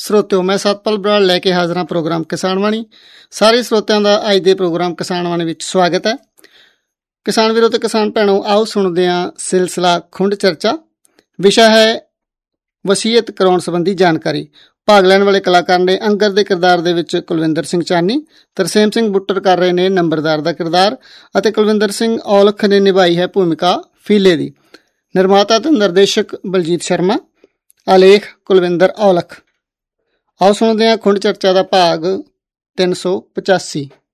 ਸਰੋਤਿਓ, ਮੈਂ ਸਤਪਾਲ ਬਰਾੜ ਲੈ ਕੇ ਹਾਜ਼ਰ ਹਾਂ ਪ੍ਰੋਗਰਾਮ ਕਿਸਾਨ ਬਾਣੀ। ਸਾਰੇ ਸਰੋਤਿਆਂ ਦਾ ਅੱਜ ਦੇ ਪ੍ਰੋਗਰਾਮ ਕਿਸਾਨ ਬਾਣੀ ਵਿੱਚ ਸਵਾਗਤ ਹੈ। ਕਿਸਾਨ ਵੀਰੋ ਤੇ ਕਿਸਾਨ ਭੈਣੋ, ਆਓ ਸੁਣਦੇ ਹਾਂ ਸਿਲਸਿਲਾ ਖੁੰਡ ਚਰਚਾ। ਵਿਸ਼ਾ ਹੈ ਵਸੀਅਤ ਕਰਾਉਣ ਸੰਬੰਧੀ ਜਾਣਕਾਰੀ। ਭਾਗ ਲੈਣ ਵਾਲੇ ਕਲਾਕਾਰ ਨੇ ਅੰਗਦ ਦੇ ਕਿਰਦਾਰ ਦੇ ਵਿੱਚ ਕੁਲਵਿੰਦਰ ਸਿੰਘ ਚਾਨੀ, ਤਰਸੇਮ ਸਿੰਘ ਬੁੱਟਰ ਕਰ ਰਹੇ ਨੇ ਨੰਬਰਦਾਰ ਦਾ ਕਿਰਦਾਰ ਅਤੇ ਕੁਲਵਿੰਦਰ ਸਿੰਘ ਔਲਖ ਨੇ ਨਿਭਾਈ ਹੈ ਭੂਮਿਕਾ ਫੀਲੇ ਦੀ। ਨਿਰਮਾਤਾ ਤੇ ਨਿਰਦੇਸ਼ਕ ਬਲਜੀਤ ਸ਼ਰਮਾ, ਆਲੇਖ ਕੁਲਵਿੰਦਰ ਔਲਖ। ਆਓ ਸੁਣਦੇ ਹਾਂ ਖੁੰਡ ਚਰਚਾ ਦਾ ਭਾਗ 385।